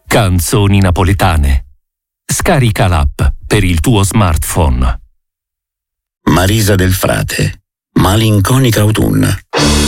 Canzoni napoletane. Scarica l'app per il tuo smartphone. Marisa del Frate, Malinconica autunna.